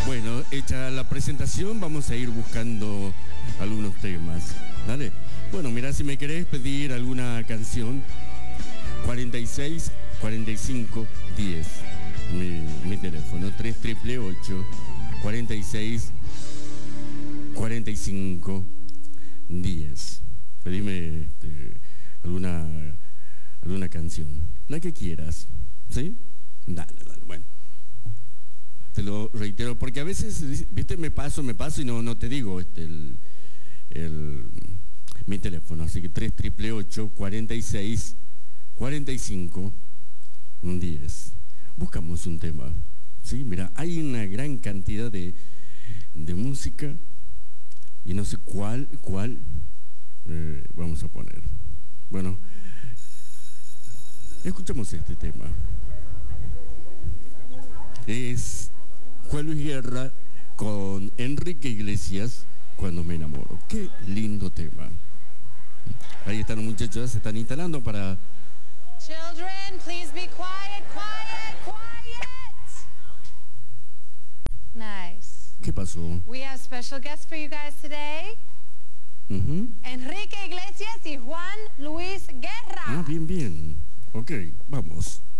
Bueno, hecha la presentación, vamos a ir buscando algunos temas. ¿Dale? Bueno, mira, si me querés pedir alguna canción, 46 45 10. Mi teléfono, 3888 46 45 10. Pedime alguna canción, la que quieras, ¿sí? Dale, bueno. Te lo reitero, porque a veces, viste, me paso y no te digo mi teléfono, así que 3888 46 45 10. Buscamos un tema, ¿sí? Mira, hay una gran cantidad de música y no sé cuál vamos a poner. Bueno, escuchamos este tema. Es Juan Luis Guerra con Enrique Iglesias, Cuando me enamoro. Qué lindo tema. Ahí están los muchachos, se están instalando para... Children, please be quiet, quiet, quiet. Nice. ¿Qué pasó? We have special guests for you guys today. Enrique Iglesias y Juan Luis Guerra. Ah, bien. Ok, vamos.